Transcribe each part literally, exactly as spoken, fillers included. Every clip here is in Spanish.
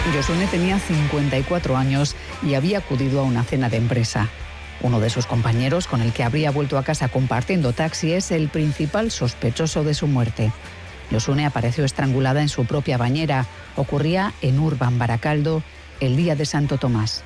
Yosune tenía cincuenta y cuatro años y había acudido a una cena de empresa. Uno de sus compañeros, con el que habría vuelto a casa compartiendo taxi, es el principal sospechoso de su muerte. Yosune apareció estrangulada en su propia bañera. Ocurría en Urban, Baracaldo, el día de Santo Tomás.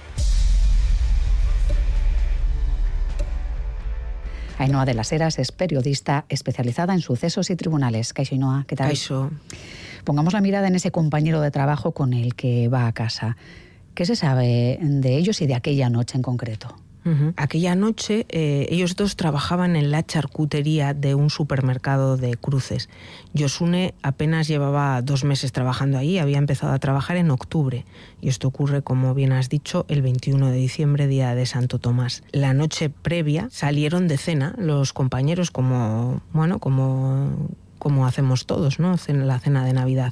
Ainhoa de las Heras es periodista especializada en sucesos y tribunales. Kaixo, Ainhoa, ¿qué tal? Kaixo. Pongamos la mirada en ese compañero de trabajo con el que va a casa. ¿Qué se sabe de ellos y de aquella noche en concreto? Uh-huh. Aquella noche eh, ellos dos trabajaban en la charcutería de un supermercado de cruces. Yosune apenas llevaba dos meses trabajando allí, había empezado a trabajar en octubre. Y esto ocurre, como bien has dicho, el veintiuno de diciembre, día de Santo Tomás. La noche previa salieron de cena los compañeros como, bueno, como, como hacemos todos, ¿no? La cena de Navidad.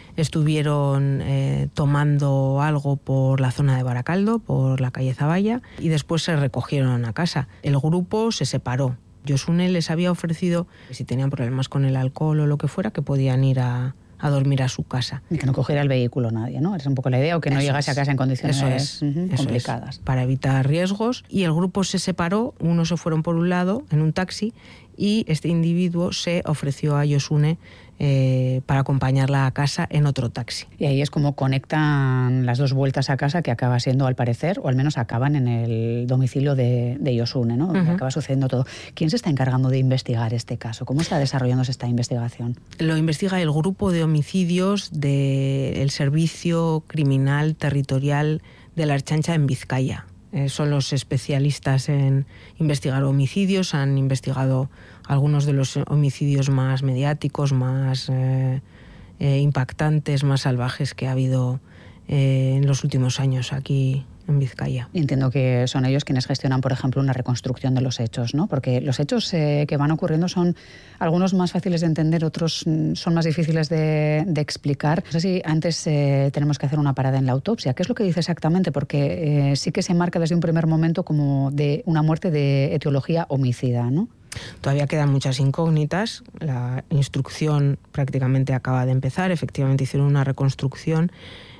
Estuvieron eh, tomando algo por la zona de Baracaldo, por la calle Zavalla, y después se recogieron a casa. El grupo se separó. Yosune les había ofrecido, si tenían problemas con el alcohol o lo que fuera, que podían ir a, a dormir a su casa. Y que no cogiera el vehículo nadie, ¿no? Esa es un poco la idea, o que no Eso llegase es. a casa en condiciones Eso es. uh-huh, Eso complicadas. Es. Para evitar riesgos. Y el grupo se separó, unos se fueron por un lado en un taxi y este individuo se ofreció a Yosune eh, para acompañarla a casa en otro taxi. Y ahí es como conectan las dos vueltas a casa, que acaba siendo, al parecer, o al menos acaban en el domicilio de, de Yosune, ¿no? Donde uh-huh. acaba sucediendo todo. ¿Quién se está encargando de investigar este caso? ¿Cómo está desarrollándose esta investigación? Lo investiga el grupo de homicidios del Servicio Criminal Territorial de la Ertzaintza en Vizcaya. Eh, son los especialistas en investigar homicidios, han investigado algunos de los homicidios más mediáticos, más eh, eh, impactantes, más salvajes que ha habido eh, en los últimos años aquí en Vizcaya. Entiendo que son ellos quienes gestionan, por ejemplo, una reconstrucción de los hechos, ¿no? Porque los hechos eh, que van ocurriendo son algunos más fáciles de entender, otros son más difíciles de, de explicar. No sé si antes eh, tenemos que hacer una parada en la autopsia. ¿Qué es lo que dice exactamente? Porque eh, sí que se marca desde un primer momento como de una muerte de etiología homicida, ¿no? Todavía quedan muchas incógnitas. La instrucción prácticamente acaba de empezar. Efectivamente hicieron una reconstrucción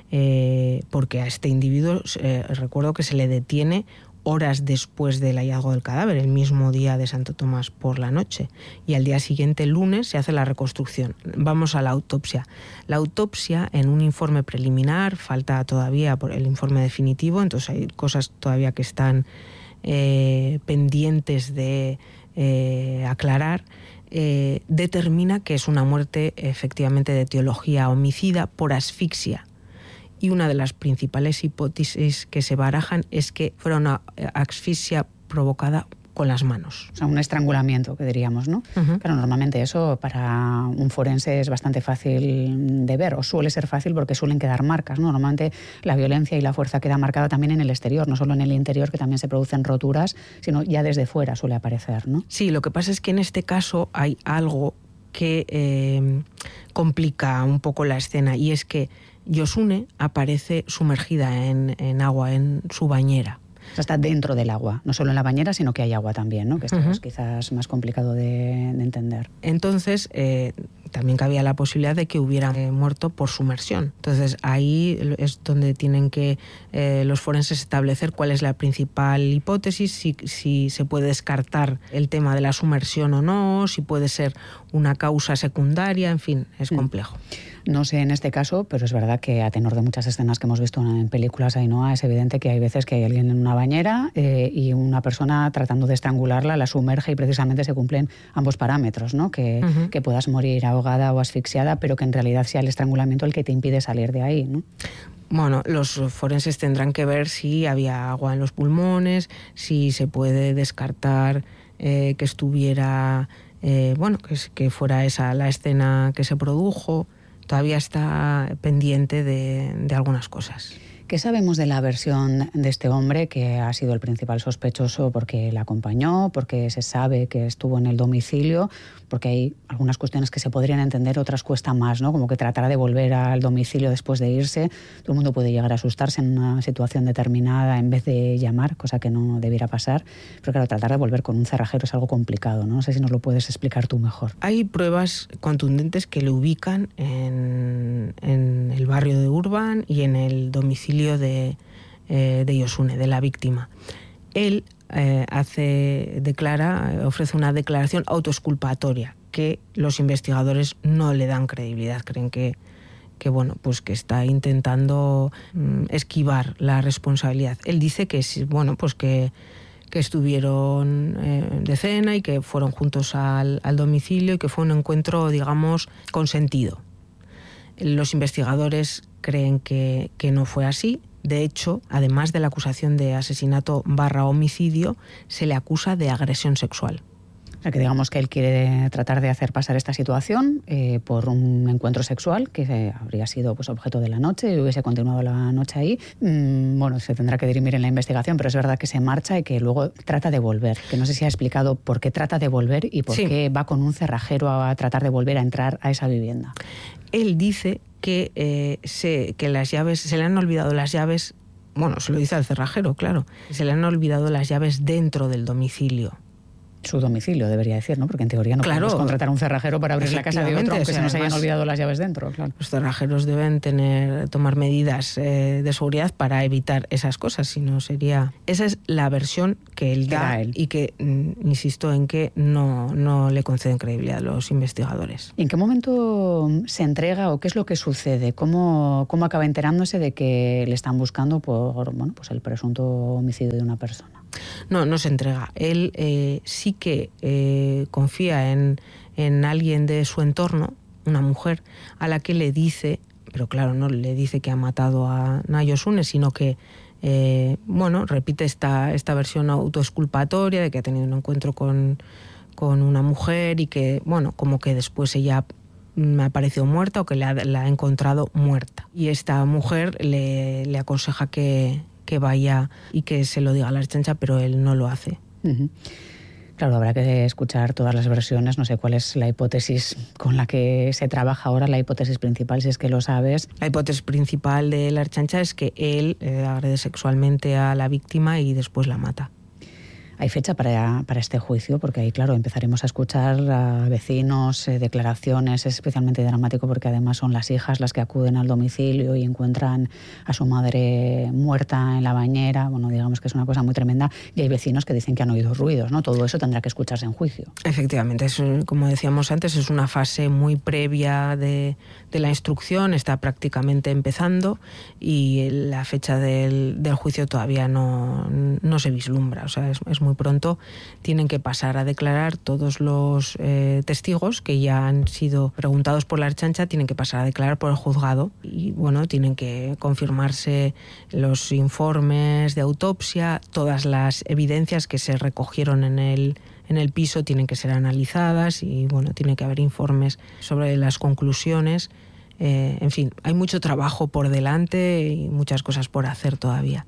eh, porque a este individuo eh, recuerdo que se le detiene horas después del hallazgo del cadáver, el mismo día de Santo Tomás por la noche, y al día siguiente, el lunes, se hace la reconstrucción. Vamos a la autopsia. La autopsia, en un informe preliminar, falta todavía por el informe definitivo, entonces hay cosas todavía que están eh, pendientes de eh, aclarar. Eh, determina que es una muerte efectivamente de etiología homicida por asfixia. Y una de las principales hipótesis que se barajan es que fuera una asfixia provocada con las manos. O sea, un estrangulamiento, que diríamos, ¿no? Uh-huh. Claro, normalmente eso para un forense es bastante fácil de ver, o suele ser fácil porque suelen quedar marcas, ¿no? Normalmente la violencia y la fuerza queda marcada también en el exterior, no solo en el interior, que también se producen roturas, sino ya desde fuera suele aparecer, ¿no? Sí, lo que pasa es que en este caso hay algo que eh, complica un poco la escena, y es que Yosune aparece sumergida en, en agua, en su bañera. O sea, está dentro del agua, no solo en la bañera, sino que hay agua también, ¿no? Que esto uh-huh. es quizás más complicado de, de entender. Entonces, eh, también cabía la posibilidad de que hubiera eh, muerto por sumersión. Entonces, ahí es donde tienen que eh, los forenses establecer cuál es la principal hipótesis, si, si se puede descartar el tema de la sumersión o no, si puede ser una causa secundaria, en fin, es complejo. Mm. No sé en este caso, pero es verdad que a tenor de muchas escenas que hemos visto en películas, Ainhoa, es evidente que hay veces que hay alguien en una bañera eh, y una persona tratando de estrangularla la sumerge, y precisamente se cumplen ambos parámetros, ¿no? Que, uh-huh. que puedas morir ahogada o asfixiada, pero que en realidad sea el estrangulamiento el que te impide salir de ahí, ¿no? Bueno, los forenses tendrán que ver si había agua en los pulmones, si se puede descartar eh, que estuviera, eh, bueno, que, que fuera esa la escena que se produjo. Todavía está pendiente de, de algunas cosas. ¿Qué sabemos de la versión de este hombre que ha sido el principal sospechoso porque la acompañó, porque se sabe que estuvo en el domicilio? Porque hay algunas cuestiones que se podrían entender, otras cuesta más, ¿no? Como que tratará de volver al domicilio después de irse. Todo el mundo puede llegar a asustarse en una situación determinada en vez de llamar, cosa que no debiera pasar. Pero claro, tratar de volver con un cerrajero es algo complicado, ¿no? No sé si nos lo puedes explicar tú mejor. Hay pruebas contundentes que le ubican en, en el barrio de Urban y en el domicilio de, eh, de Josune, de la víctima. Él eh, hace, declara, ofrece una declaración autoexculpatoria que los investigadores no le dan credibilidad, creen que, que, bueno, pues que está intentando mm, esquivar la responsabilidad. Él dice que, bueno, pues que, que estuvieron eh, de cena y que fueron juntos al, al domicilio y que fue un encuentro, digamos, consentido. Los investigadores creen que, que no fue así. De hecho, además de la acusación de asesinato barra homicidio, se le acusa de agresión sexual. O sea, que digamos que él quiere tratar de hacer pasar esta situación eh, por un encuentro sexual que eh, habría sido pues, objeto de la noche y hubiese continuado la noche ahí. Mm, bueno, se tendrá que dirimir en la investigación, pero es verdad que se marcha y que luego trata de volver. Que no sé si ha explicado por qué trata de volver y por sí. qué va con un cerrajero a tratar de volver a entrar a esa vivienda. Él dice que, eh, se, que las llaves, se le han olvidado las llaves, bueno, se lo dice al cerrajero, claro, se le han olvidado las llaves dentro del domicilio. Su domicilio, debería decir, ¿no? Porque en teoría no claro, podemos contratar a un cerrajero para abrir la casa de otro, aunque se nos hayan olvidado las llaves dentro. Claro. Los cerrajeros deben tener, tomar medidas eh, de seguridad para evitar esas cosas, si no sería... Esa es la versión que él da él. Y que, mm, insisto, en que no, no le conceden credibilidad a los investigadores. ¿Y en qué momento se entrega o qué es lo que sucede? ¿Cómo, cómo acaba enterándose de que le están buscando por, bueno, pues el presunto homicidio de una persona? No, no se entrega. Él eh, sí que eh, confía en, en alguien de su entorno, una mujer, a la que le dice, pero claro, no le dice que ha matado a Josune, sino que, eh, bueno, repite esta, esta versión autoexculpatoria de que ha tenido un encuentro con, con una mujer y que, bueno, como que después ella me ha parecido muerta o que la, la ha encontrado muerta. Y esta mujer le, le aconseja que... que vaya y que se lo diga a la Ertzaintza, pero él no lo hace. Uh-huh. Claro, habrá que escuchar todas las versiones. No sé cuál es la hipótesis con la que se trabaja ahora, la hipótesis principal, si es que lo sabes. La hipótesis principal de la Ertzaintza es que él eh, agrede sexualmente a la víctima y después la mata. ¿Hay fecha para, para este juicio? Porque ahí, claro, empezaremos a escuchar a vecinos, eh, declaraciones. Es especialmente dramático porque además son las hijas las que acuden al domicilio y encuentran a su madre muerta en la bañera. Bueno, digamos que es una cosa muy tremenda. Y hay vecinos que dicen que han oído ruidos, ¿no? Todo eso tendrá que escucharse en juicio. Efectivamente, es, como decíamos antes, es una fase muy previa de, de la instrucción. Está prácticamente empezando y la fecha del, del juicio todavía no, no se vislumbra. O sea, es, es muy muy pronto. Tienen que pasar a declarar todos los eh, testigos que ya han sido preguntados por la Ertzaintza, tienen que pasar a declarar por el juzgado y bueno, tienen que confirmarse los informes de autopsia, todas las evidencias que se recogieron en el en el piso tienen que ser analizadas y bueno, tiene que haber informes sobre las conclusiones. Eh, en fin, hay mucho trabajo por delante y muchas cosas por hacer todavía.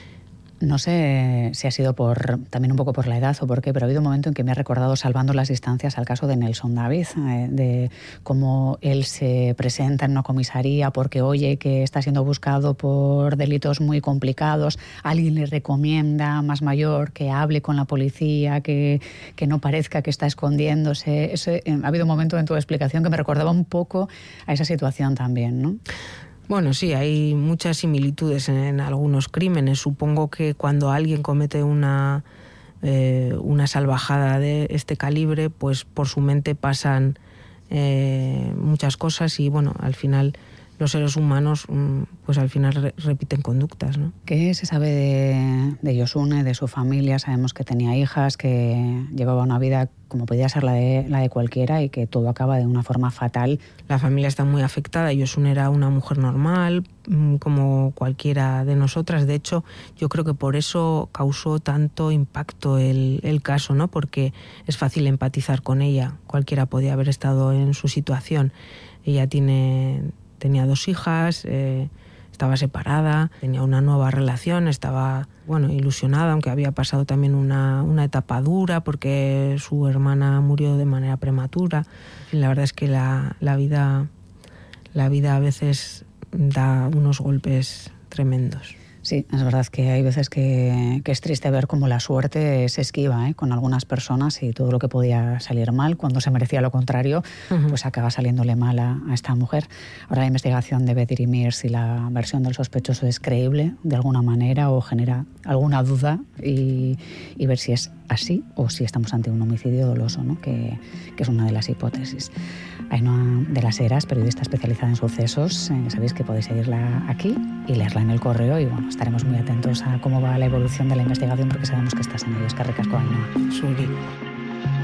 No sé si ha sido por también un poco por la edad o por qué, pero ha habido un momento en que me ha recordado, salvando las distancias, al caso de Nelson David, eh, de cómo él se presenta en una comisaría porque oye que está siendo buscado por delitos muy complicados, alguien le recomienda, más mayor, que hable con la policía, que, que no parezca que está escondiéndose. Eso, eh, ha habido un momento en tu explicación que me recordaba un poco a esa situación también, ¿no? Bueno, sí, hay muchas similitudes en, en algunos crímenes. Supongo que cuando alguien comete una, eh, una salvajada de este calibre, pues por su mente pasan eh, muchas cosas y bueno, al final los seres humanos pues al final re- repiten conductas, ¿no? ¿Qué se sabe de, de Josune, de su familia? Sabemos que tenía hijas, que llevaba una vida como podía ser la de, la de cualquiera y que todo acaba de una forma fatal. La familia está muy afectada. Josune era una mujer normal, como cualquiera de nosotras. De hecho, yo creo que por eso causó tanto impacto el, el caso, ¿no? Porque es fácil empatizar con ella. Cualquiera podía haber estado en su situación. Ella tiene... Tenía dos hijas, eh, estaba separada, tenía una nueva relación, estaba, bueno, ilusionada, aunque había pasado también una, una etapa dura porque su hermana murió de manera prematura. En fin, la verdad es que la, la vida, la vida a veces da unos golpes tremendos. Sí, es verdad que hay veces que, que es triste ver cómo la suerte se esquiva, ¿eh? Con algunas personas, y todo lo que podía salir mal, cuando se merecía lo contrario, uh-huh. pues acaba saliéndole mal a, a esta mujer. Ahora la investigación debe dirimir si la versión del sospechoso es creíble de alguna manera o genera alguna duda, y, y ver si es así o si estamos ante un homicidio doloso, ¿no? que, que es una de las hipótesis. Ainhoa de las Heras, periodista especializada en sucesos, eh, sabéis que podéis seguirla aquí y leerla en el correo, y bueno, estaremos muy atentos a cómo va la evolución de la investigación, porque sabemos que estás en ello. Eskerrik asko, Ainhoa. Zuri.